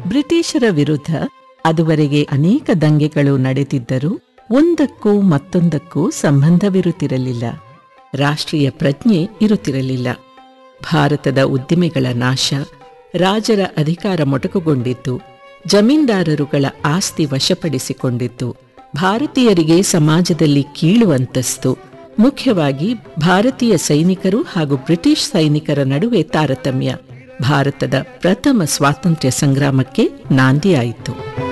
ಬ್ರಿಟಿಷರ ವಿರುದ್ಧ ಅದುವರೆಗೆ ಅನೇಕ ದಂಗೆಗಳು ನಡೆದಿದ್ದರೂ ಒಂದಕ್ಕೂ ಮತ್ತೊಂದಕ್ಕೂ ಸಂಬಂಧವಿರುತ್ತಿರಲಿಲ್ಲ. ರಾಷ್ಟ್ರೀಯ ಪ್ರಜ್ಞೆ ಇರುತ್ತಿರಲಿಲ್ಲ. ಭಾರತದ ಉದ್ದಿಮೆಗಳ ನಾಶ, ರಾಜರ ಅಧಿಕಾರ ಮೊಟಕುಗೊಂಡಿತ್ತು, ಜಮೀನ್ದಾರರುಗಳ ಆಸ್ತಿ ವಶಪಡಿಸಿಕೊಂಡಿತ್ತು, ಭಾರತೀಯರಿಗೆ ಸಮಾಜದಲ್ಲಿ ಕೀಳು ಅಂತಸ್ತು, ಮುಖ್ಯವಾಗಿ ಭಾರತೀಯ ಸೈನಿಕರು ಹಾಗೂ ಬ್ರಿಟಿಷ್ ಸೈನಿಕರ ನಡುವೆ ತಾರತಮ್ಯ ಭಾರತದ ಪ್ರಥಮ ಸ್ವಾತಂತ್ರ್ಯ ಸಂಗ್ರಾಮಕ್ಕೆ ನಾಂದಿಯಾಯಿತು.